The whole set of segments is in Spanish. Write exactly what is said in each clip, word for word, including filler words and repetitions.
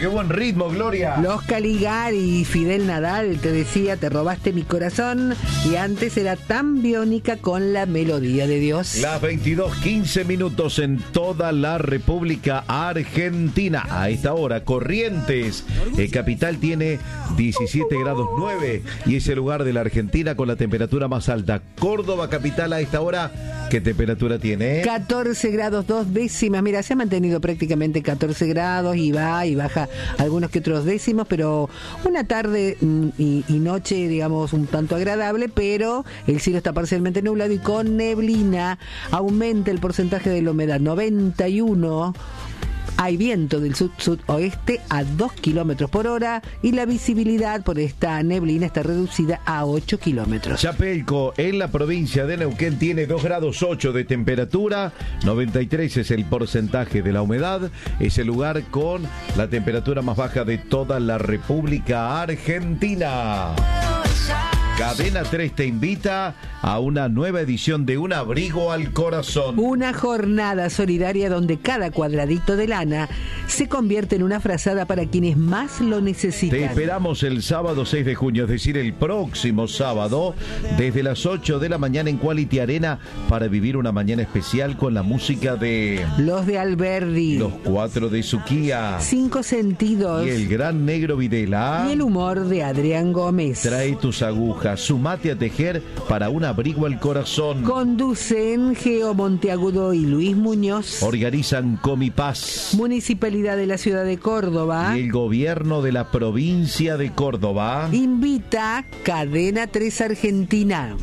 qué buen ritmo, Gloria. Los Caligari y Fidel Nadal te decía, te robaste mi corazón, y antes era tan biónica con la melodía de Dios. Las veintidós quince minutos en toda la República Argentina. A esta hora, Corrientes, el capital, tiene diecisiete grados nueve y es el lugar de la Argentina con la temperatura más alta. Córdoba capital a esta hora, ¿qué temperatura tiene? catorce grados dos décimas. Mira, se ha mantenido prácticamente catorce grados y va y baja algunos que otros décimos, pero una tarde y, y noche, digamos, un tanto agradable, pero el cielo está parcialmente nublado y con neblina. Aumenta el porcentaje de la humedad, noventa y uno. Hay viento del sud-sudoeste a dos kilómetros por hora y la visibilidad por esta neblina está reducida a ocho kilómetros. Chapelco, en la provincia de Neuquén, tiene dos grados ocho de temperatura, noventa y tres es el porcentaje de la humedad, es el lugar con la temperatura más baja de toda la República Argentina. Cadena tres te invita a una nueva edición de Un Abrigo al Corazón. Una jornada solidaria donde cada cuadradito de lana se convierte en una frazada para quienes más lo necesitan. Te esperamos el sábado seis de junio, es decir, el próximo sábado, desde las ocho de la mañana en Quality Arena, para vivir una mañana especial con la música de Los de Alberdi, Los Cuatro de Suquía, Cinco Sentidos y el Gran Negro Videla, y el humor de Adrián Gómez. Trae tus agujas, sumate a tejer para un abrigo al corazón. Conducen Geo Monteagudo y Luis Muñoz. Organizan Comipaz, Municipalidad de la Ciudad de Córdoba, y el Gobierno de la Provincia de Córdoba. Invita Cadena tres Argentina.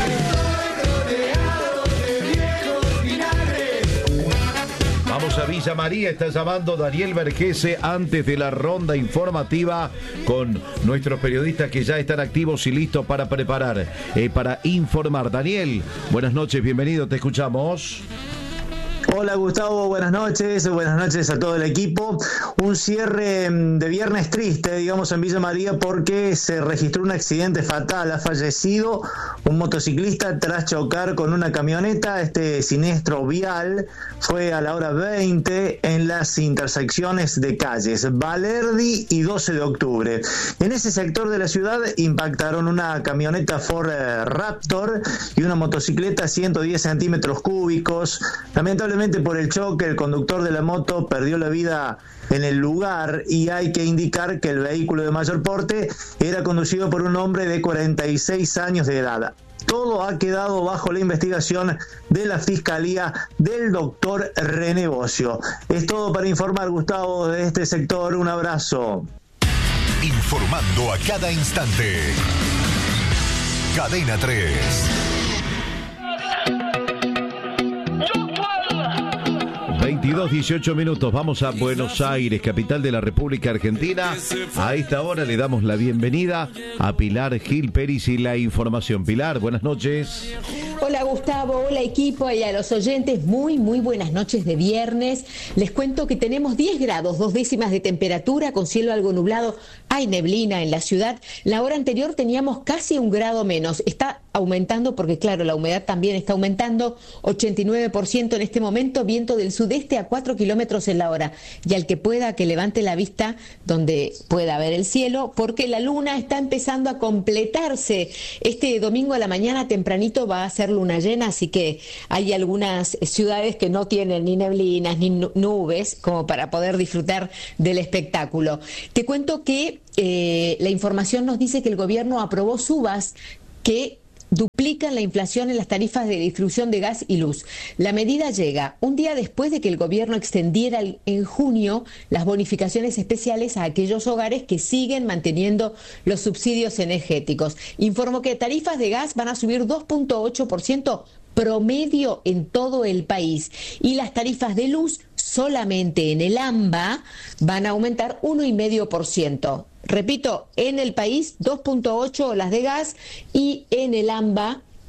Vamos a Villa María, está llamando Daniel Vergese antes de la ronda informativa con nuestros periodistas que ya están activos y listos para preparar, eh, para informar. Daniel, buenas noches, bienvenido, te escuchamos. Hola Gustavo, buenas noches, buenas noches a todo el equipo. Un cierre de viernes triste, digamos, en Villa María, porque se registró un accidente fatal. Ha fallecido un motociclista tras chocar con una camioneta. Este siniestro vial fue a la hora veinte en las intersecciones de calles Valerdi y doce de octubre. En ese sector de la ciudad impactaron una camioneta Ford Raptor y una motocicleta ciento diez centímetros cúbicos. Lamentablemente, por el choque, el conductor de la moto perdió la vida en el lugar, y hay que indicar que el vehículo de mayor porte era conducido por un hombre de cuarenta y seis años de edad. Todo ha quedado bajo la investigación de la Fiscalía del doctor René Bocio. Es todo para informar, Gustavo, de este sector. Un abrazo. Informando a cada instante. Cadena tres. veintidós dieciocho minutos, vamos a Buenos Aires, capital de la República Argentina. A esta hora le damos la bienvenida a Pilar Gil Peris y la información. Pilar, buenas noches. Hola Gustavo, hola equipo y a los oyentes, muy muy buenas noches de viernes. Les cuento que tenemos diez grados, dos décimas de temperatura, con cielo algo nublado, hay neblina en la ciudad. La hora anterior teníamos casi un grado menos, está aumentando porque claro, la humedad también está aumentando, ochenta y nueve por ciento en este momento, viento del sudeste a cuatro kilómetros en la hora. Y al que pueda, que levante la vista donde pueda ver el cielo, porque la luna está empezando a completarse. Este domingo a la mañana tempranito va a ser luna llena, así que hay algunas ciudades que no tienen ni neblinas ni nubes como para poder disfrutar del espectáculo. Te cuento que eh, la información nos dice que el gobierno aprobó subas que duplican la inflación en las tarifas de distribución de gas y luz. La medida llega un día después de que el gobierno extendiera en junio las bonificaciones especiales a aquellos hogares que siguen manteniendo los subsidios energéticos. Informó que tarifas de gas van a subir dos punto ocho por ciento promedio en todo el país y las tarifas de luz solamente en el AMBA van a aumentar uno coma cinco por ciento. Repito, en el país dos punto ocho las de gas y en el AMBA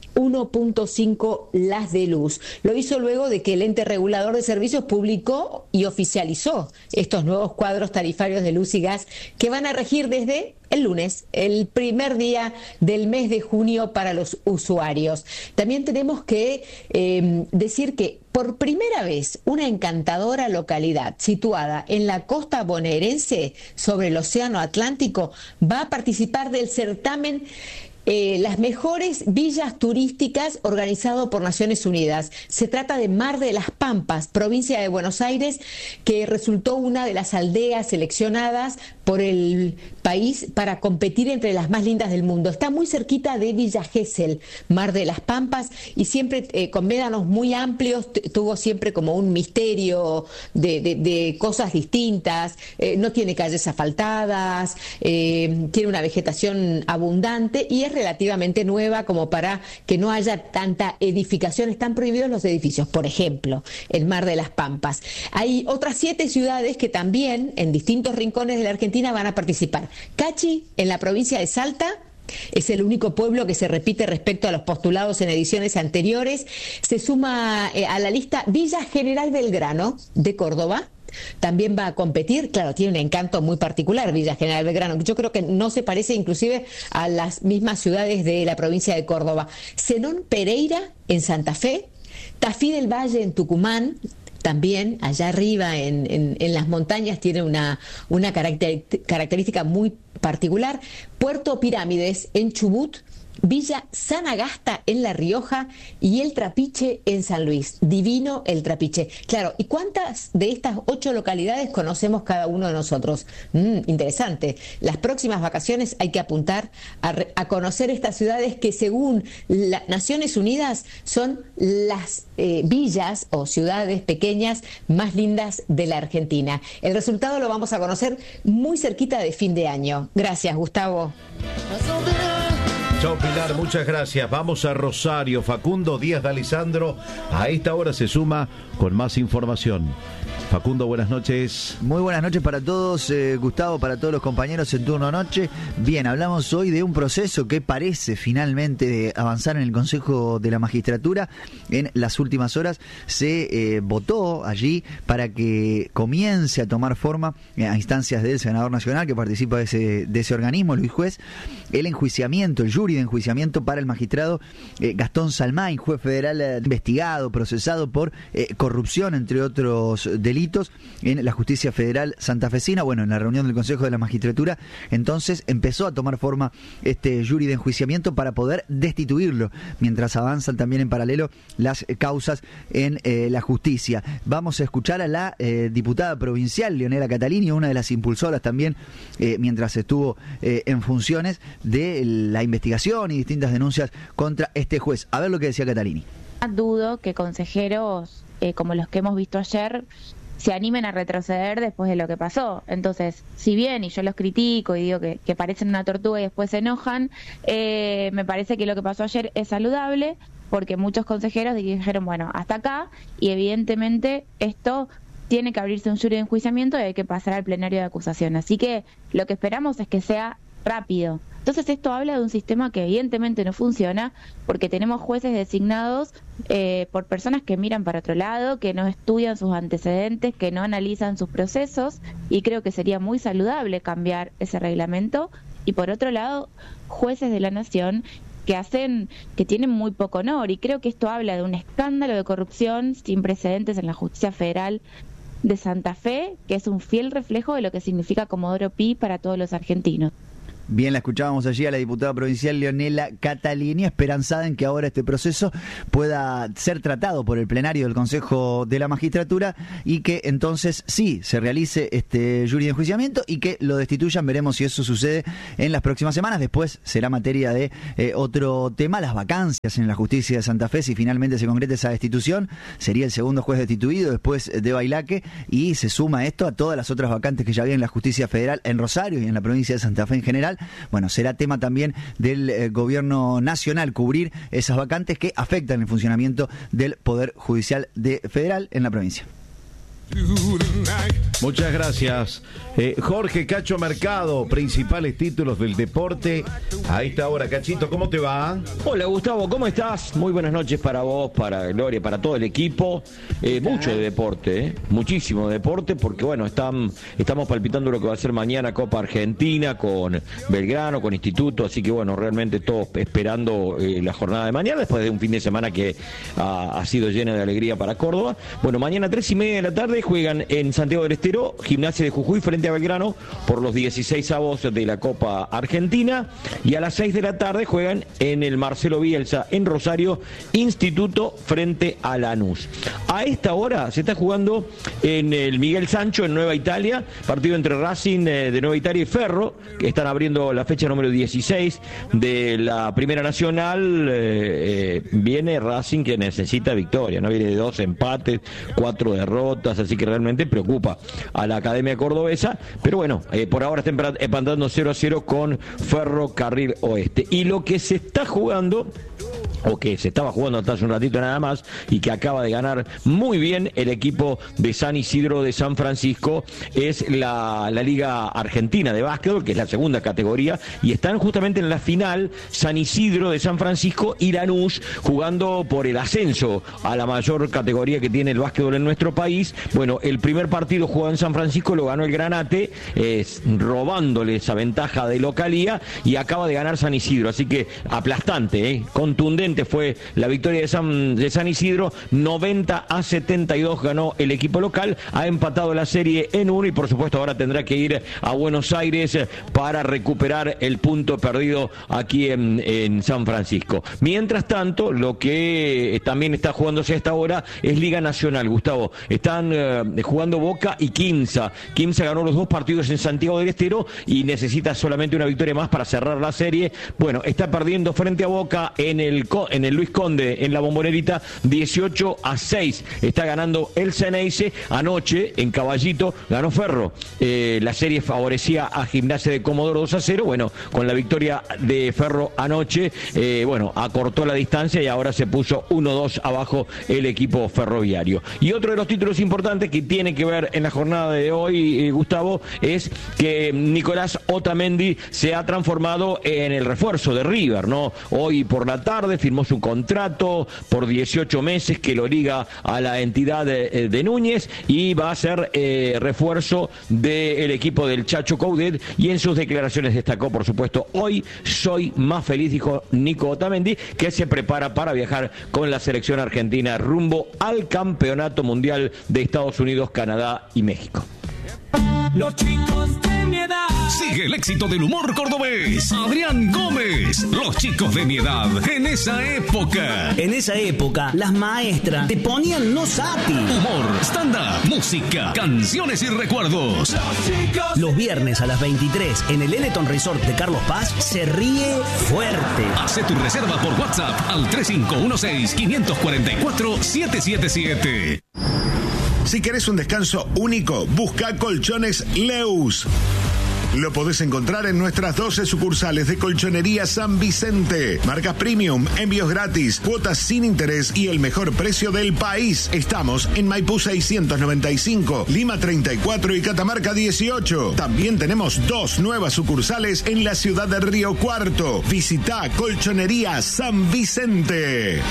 uno punto cinco las de luz. Lo hizo luego de que el ente regulador de servicios publicó y oficializó estos nuevos cuadros tarifarios de luz y gas que van a regir desde el lunes, el primer día del mes de junio para los usuarios. También tenemos que eh, decir que por primera vez una encantadora localidad situada en la costa bonaerense sobre el Océano Atlántico va a participar del certamen Eh, las mejores villas turísticas organizado por Naciones Unidas. Se trata de Mar de las Pampas, provincia de Buenos Aires, que resultó una de las aldeas seleccionadas por el país para competir entre las más lindas del mundo. Está muy cerquita de Villa Gesell, Mar de las Pampas, y siempre eh, con médanos muy amplios, t- tuvo siempre como un misterio de, de, de cosas distintas, eh, no tiene calles asfaltadas, eh, tiene una vegetación abundante y es relativamente nueva como para que no haya tanta edificación. Están prohibidos los edificios, por ejemplo, el Mar de las Pampas. Hay otras siete ciudades que también en distintos rincones de la Argentina van a participar. Cachi, en la provincia de Salta, es el único pueblo que se repite respecto a los postulados en ediciones anteriores. Se suma eh, a la lista Villa General Belgrano de Córdoba. También va a competir, claro, tiene un encanto muy particular Villa General Belgrano, yo creo que no se parece inclusive a las mismas ciudades de la provincia de Córdoba. Zenón Pereira en Santa Fe, Tafí del Valle en Tucumán, también allá arriba en, en, en las montañas tiene una, una caracter, característica muy particular, Puerto Pirámides en Chubut, Villa San Agasta en La Rioja y El Trapiche en San Luis. Divino El Trapiche. Claro, ¿y cuántas de estas ocho localidades conocemos cada uno de nosotros? Mm, interesante. Las próximas vacaciones hay que apuntar a, re, a conocer estas ciudades que según las Naciones Unidas son las eh, villas o ciudades pequeñas más lindas de la Argentina. El resultado lo vamos a conocer muy cerquita de fin de año. Gracias, Gustavo. Chao, Pilar, muchas gracias. Vamos a Rosario. Facundo Díaz de Alessandro a esta hora se suma con más información. Facundo, buenas noches. Muy buenas noches para todos, eh, Gustavo, para todos los compañeros en turno noche. Bien, hablamos hoy de un proceso que parece finalmente avanzar en el Consejo de la Magistratura. En las últimas horas se eh, votó allí para que comience a tomar forma, eh, a instancias del senador nacional que participa de ese, de ese organismo, Luis Juez, el enjuiciamiento, el jury de enjuiciamiento para el magistrado eh, Gastón Salmain, juez federal eh, investigado, procesado por eh, corrupción, entre otros delitos, en la justicia federal santafesina. Bueno, en la reunión del Consejo de la Magistratura, entonces empezó a tomar forma este jury de enjuiciamiento para poder destituirlo, mientras avanzan también en paralelo las causas en eh, la justicia. Vamos a escuchar a la eh, diputada provincial, Leonela Catalini, una de las impulsoras también, eh, mientras estuvo eh, en funciones, de la investigación y distintas denuncias contra este juez. A ver lo que decía Catalini. Dudo que consejeros eh, como los que hemos visto ayer se animen a retroceder después de lo que pasó. Entonces, si bien, y yo los critico y digo que, que parecen una tortuga y después se enojan, eh, me parece que lo que pasó ayer es saludable, porque muchos consejeros dijeron, bueno, hasta acá, y evidentemente esto tiene que abrirse un jury de enjuiciamiento y hay que pasar al plenario de acusación. Así que lo que esperamos es que sea rápido. Entonces esto habla de un sistema que evidentemente no funciona, porque tenemos jueces designados eh, por personas que miran para otro lado, que no estudian sus antecedentes, que no analizan sus procesos, y creo que sería muy saludable cambiar ese reglamento. Y por otro lado, jueces de la nación que hacen, que tienen muy poco honor, y creo que esto habla de un escándalo de corrupción sin precedentes en la justicia federal de Santa Fe, que es un fiel reflejo de lo que significa Comodoro Pi para todos los argentinos. Bien, la escuchábamos allí a la diputada provincial Leonela Catalini, esperanzada en que ahora este proceso pueda ser tratado por el plenario del Consejo de la Magistratura y que entonces sí se realice este jury de enjuiciamiento y que lo destituyan. Veremos si eso sucede en las próximas semanas. Después será materia de eh, otro tema, las vacancias en la justicia de Santa Fe. Si finalmente se concreta esa destitución, sería el segundo juez destituido después de Bailaque, y se suma esto a todas las otras vacantes que ya había en la justicia federal en Rosario y en la provincia de Santa Fe en general. Bueno, será tema también del eh, gobierno nacional cubrir esas vacantes que afectan el funcionamiento del Poder Judicial de federal en la provincia. Muchas gracias. Eh, Jorge Cacho Mercado, principales títulos del deporte. A esta hora, Cachito, ¿cómo te va? Hola Gustavo, ¿cómo estás? Muy buenas noches para vos, para Gloria, para todo el equipo. Eh, mucho de deporte, eh, muchísimo deporte, porque bueno, están, estamos palpitando lo que va a ser mañana Copa Argentina con Belgrano, con Instituto, así que bueno, realmente todos esperando eh, la jornada de mañana, después de un fin de semana que ha, ha sido lleno de alegría para Córdoba. Bueno, mañana a tres y media de la tarde juegan en Santiago del Estero, Gimnasia de Jujuy frente a Belgrano por los dieciséis avos de la Copa Argentina, y a las seis de la tarde juegan en el Marcelo Bielsa en Rosario, Instituto frente a Lanús. A esta hora se está jugando en el Miguel Sancho en Nueva Italia, partido entre Racing eh, de Nueva Italia y Ferro, que están abriendo la fecha número dieciséis de la Primera Nacional. eh, eh, viene Racing que necesita victoria, no viene de dos empates, cuatro derrotas, así que realmente preocupa a la Academia Cordobesa, pero bueno, eh, por ahora está empatando cero a cero con Ferrocarril Oeste. Y lo que se está jugando, o que se estaba jugando hasta hace un ratito nada más, y que acaba de ganar muy bien el equipo de San Isidro de San Francisco, es la, la Liga Argentina de Básquetbol, que es la segunda categoría, y están justamente en la final San Isidro de San Francisco y Lanús jugando por el ascenso a la mayor categoría que tiene el básquetbol en nuestro país. Bueno, el primer partido jugado en San Francisco lo ganó el Granate, eh, robándole esa ventaja de localía, y acaba de ganar San Isidro, así que aplastante, eh, contundente fue la victoria de San, de San Isidro. Noventa a setenta y dos ganó el equipo local, ha empatado la serie en uno, y por supuesto ahora tendrá que ir a Buenos Aires para recuperar el punto perdido aquí en, en San Francisco. Mientras tanto, lo que también está jugándose a esta hora es Liga Nacional, Gustavo. Están eh, jugando Boca y Quimsa. Quimsa ganó los dos partidos en Santiago del Estero y necesita solamente una victoria más para cerrar la serie. Bueno, está perdiendo frente a Boca en el en el Luis Conde, en la Bombonerita, dieciocho a seis. Está ganando el Ceneice. Anoche, en Caballito, ganó Ferro. Eh, la serie favorecía a Gimnasia de Comodoro dos a cero. Bueno, con la victoria de Ferro anoche, eh, bueno, acortó la distancia y ahora se puso uno dos abajo el equipo ferroviario. Y otro de los títulos importantes que tiene que ver en la jornada de hoy, eh, Gustavo, es que Nicolás Otamendi se ha transformado en el refuerzo de River, ¿no? Hoy por la tarde firmó su contrato por dieciocho meses que lo liga a la entidad de, de Núñez, y va a ser eh, refuerzo del equipo del Chacho Coudet. Y en sus declaraciones destacó, por supuesto, hoy soy más feliz, dijo Nico Otamendi, que se prepara para viajar con la selección argentina rumbo al Campeonato Mundial de Estados Unidos, Canadá y México. Los chicos de mi edad. Sigue el éxito del humor cordobés. Adrián Gómez. Los chicos de mi edad. En esa época. En esa época, las maestras te ponían no sati. Humor, stand-up, música, canciones y recuerdos. Los, Los viernes a las veintitrés en el Eleton Resort de Carlos Paz se ríe fuerte. Hace tu reserva por WhatsApp al tres cinco uno seis, cinco cuatro cuatro, siete siete siete. Si querés un descanso único, busca Colchones Leus. Lo podés encontrar en nuestras doce sucursales de Colchonería San Vicente. Marcas premium, envíos gratis, cuotas sin interés y el mejor precio del país. Estamos en Maipú seiscientos noventa y cinco, Lima treinta y cuatro y Catamarca dieciocho. También tenemos dos nuevas sucursales en la ciudad de Río Cuarto. Visita Colchonería San Vicente.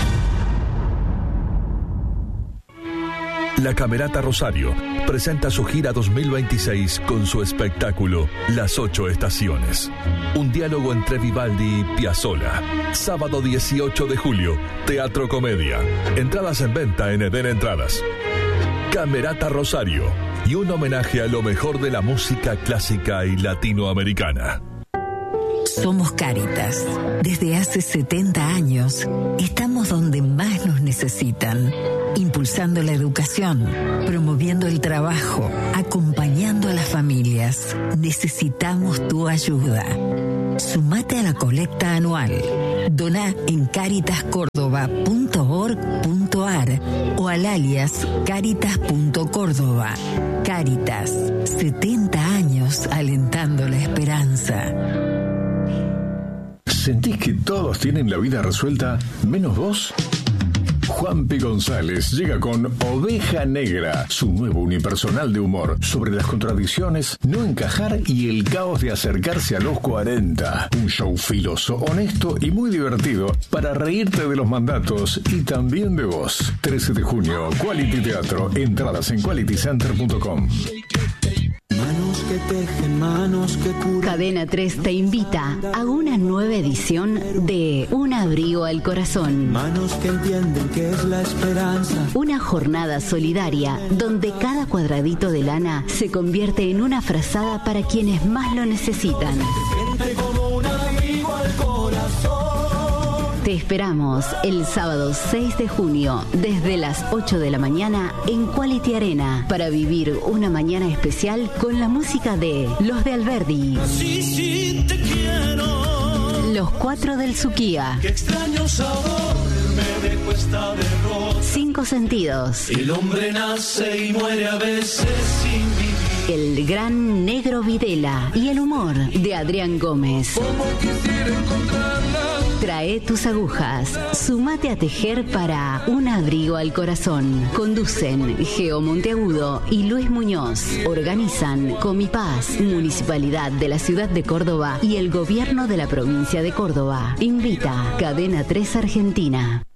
La Camerata Rosario presenta su gira dos mil veintiséis con su espectáculo Las Ocho Estaciones. Un diálogo entre Vivaldi y Piazzolla. Sábado dieciocho de julio, Teatro Comedia. Entradas en venta en Eden Entradas. Camerata Rosario, y un homenaje a lo mejor de la música clásica y latinoamericana. Somos Cáritas. Desde hace setenta años estamos donde más nos necesitan, impulsando la educación, promoviendo el trabajo, acompañando a las familias. Necesitamos tu ayuda. Sumate a la colecta anual. Doná en caritas córdoba punto org punto ar o al alias caritas punto córdoba. Cáritas, setenta años alentando la esperanza. ¿Sentís que todos tienen la vida resuelta menos vos? Juanpi González llega con Oveja Negra, su nuevo unipersonal de humor sobre las contradicciones, no encajar y el caos de acercarse a los cuarenta. Un show filoso, honesto y muy divertido para reírte de los mandatos y también de vos. trece de junio, Quality Teatro. Entradas en quality center punto com. Manos que tejen, manos que curan. Cadena tres te invita a una nueva edición de Un abrigo al corazón. Manos que entienden que es la esperanza. Una jornada solidaria donde cada cuadradito de lana se convierte en una frazada para quienes más lo necesitan. Como un abrigo al corazón. Te esperamos el sábado seis de junio desde las ocho de la mañana en Quality Arena para vivir una mañana especial con la música de Los de Alberdi, Sí, sí, te quiero. Los Cuatro del Suquía, Qué extraño sabor me dejó esta derrota. Cinco Sentidos, El hombre nace y muere a veces sin vivir. El Gran Negro Videla y el humor de Adrián Gómez. Como quisiera encontrarla. Trae tus agujas, sumate a tejer para Un abrigo al corazón. Conducen Geo Monteagudo y Luis Muñoz. Organizan Comipaz, Municipalidad de la Ciudad de Córdoba y el Gobierno de la Provincia de Córdoba. Invita Cadena tres Argentina.